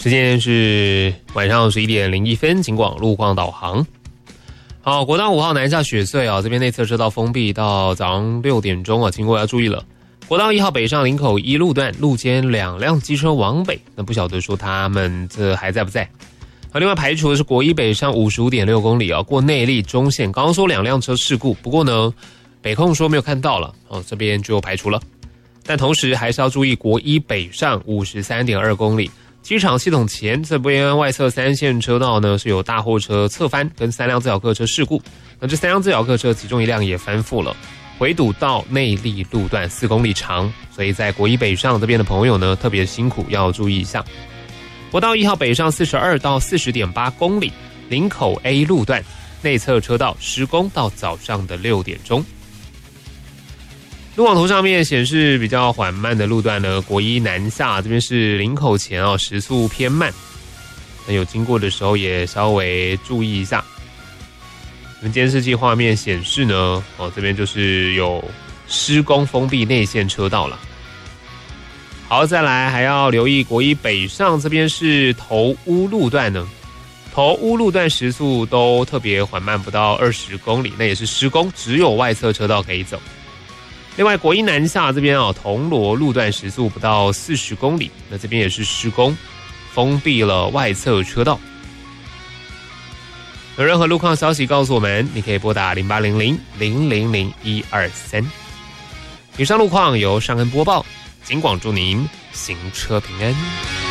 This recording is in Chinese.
时间是晚上11点01分，警广路况导航。好，国道5号南下雪隧啊，这边内侧车道封闭到早上6点钟啊，经过要注意了。国道1号北上林口一路段路肩2辆机车往北，那不晓得说他们这还在不在？好，另外排除的是国一北上55.6公里啊，过内坜中线，刚刚说2辆车事故，不过呢，北控说没有看到了哦，这边就排除了。但同时还是要注意国一北上53.2公里。机场系统前这边外侧3线车道呢是有大货车侧翻跟3辆自小客车事故，那这3辆自小客车其中1辆也翻覆了，回堵到内坜路段4公里长，所以在国一北上这边的朋友呢特别辛苦，要注意一下。国道1号北上42到40.8公里，林口 A 路段内侧车道施工到早上的6点钟。路网图上面显示比较缓慢的路段呢，国一南下这边是林口前啊，时速偏慢，那有经过的时候也稍微注意一下。我们监视器画面显示呢，这边就是有施工封闭内线车道了。好，再来还要留意国一北上这边是头屋路段呢，头屋路段时速都特别缓慢，不到20公里，那也是施工，只有外侧车道可以走。另外，国一南下这边铜锣路段时速不到40公里，那这边也是施工，封闭了外侧车道。有任何路况消息告诉我们，你可以拨打0800-000-123。以上路况由尚恩播报，警广祝您行车平安。